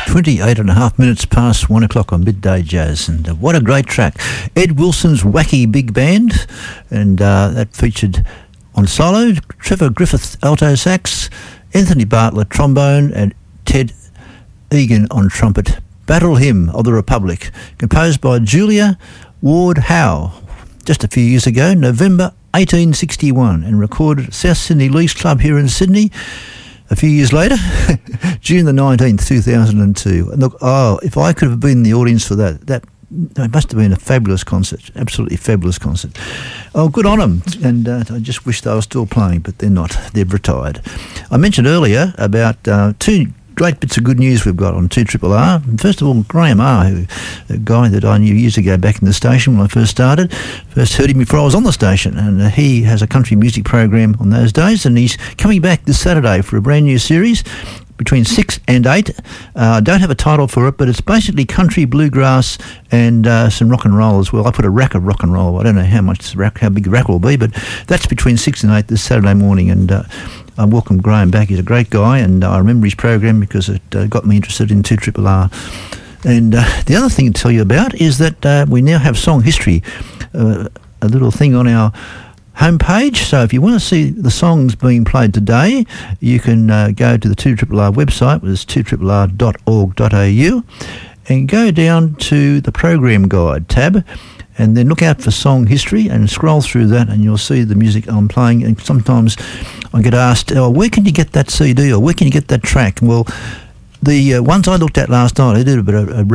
28 and a half minutes past 1 o'clock on Midday Jazz, and what a great track. Ed Wilson's Wacky Big Band, and that featured on solo Trevor Griffith alto sax, Anthony Bartlett trombone, and Ted Egan on trumpet. Battle Hymn of the Republic, composed by Julia Ward Howe just a few years ago, November 1861, and recorded at South Sydney Leagues Club here in Sydney a few years later, June the 19th, 2002. And look, if I could have been in the audience for that must have been a fabulous concert, absolutely fabulous concert. Oh, good on them, and I just wish they were still playing, but they're not. They've retired. I mentioned earlier about two great bits of good news we've got on 2RRR. First of all, Graham R., a guy that I knew years ago back in the station when I first started. First heard him before I was on the station, and he has a country music program on those days, and he's coming back this Saturday for a brand new series between 6 and 8. I don't have a title for it, but it's basically country, bluegrass, and some rock and roll as well. I put a rack of rock and roll. I don't know how big the rack will be, but that's between 6 and 8 this Saturday morning, and I welcome Graham back. He's a great guy, and I remember his program because it got me interested in 2RRR. And the other thing to tell you about is that we now have Song History, a little thing on our homepage. So if you want to see the songs being played today, you can go to the 2RRR website, which is 2rrr.org.au, and go down to the Program Guide tab, and then look out for Song History and scroll through that, and you'll see the music I'm playing. And sometimes I get asked, where can you get that CD, or where can you get that track? Well, the ones I looked at last night, I did a bit of a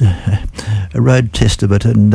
road test of it, and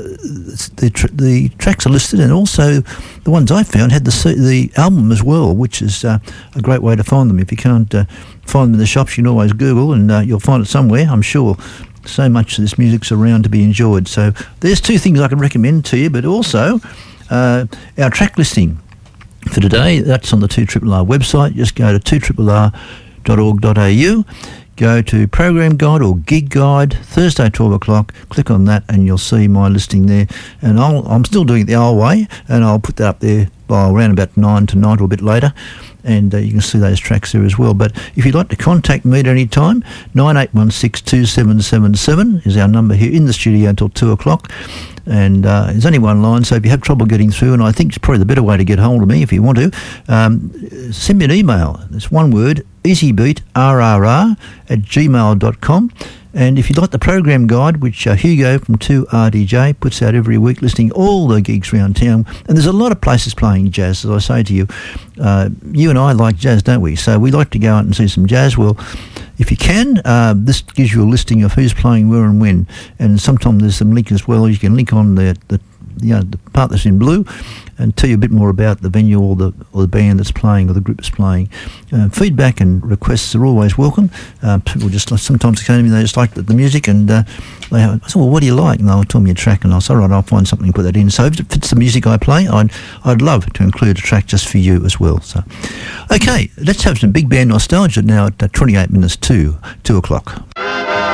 the tracks are listed, and also the ones I found had the album as well, which is a great way to find them. If you can't find them in the shops, you can always Google, and you'll find it somewhere, I'm sure. So much of this music's around to be enjoyed. So there's two things I can recommend to you, but also our track listing for today, that's on the 2RRR website. Just go to 2rrr.org.au, go to Program Guide or Gig Guide, Thursday 12 o'clock, click on that and you'll see my listing there. And I'm still doing it the old way, and I'll put that up there by around about 9 tonight or a bit later, and you can see those tracks there as well. But if you'd like to contact me at any time, 98162777 is our number here in the studio until 2 o'clock. And there's only one line, so if you have trouble getting through, and I think it's probably the better way to get hold of me if you want to, send me an email. It's one word, easybeatrrr@gmail.com. And if you'd like the Program Guide, which Hugo from 2RDJ puts out every week, listing all the gigs around town, and there's a lot of places playing jazz, as I say to you. You and I like jazz, don't we? So we like to go out and see some jazz. Well, if you can, this gives you a listing of who's playing where and when, and sometimes there's some link as well. You can link on the part that's in blue, and tell you a bit more about the venue or the band that's playing or the group that's playing. Feedback and requests are always welcome. People just sometimes come to me, they just like the music, and I said, well, what do you like? And they'll tell me a track, and I'll say, all right, I'll find something and put that in. So if it fits the music I play, I'd love to include a track just for you as well. So, okay, let's have some big band nostalgia now at 28 minutes to 2 o'clock.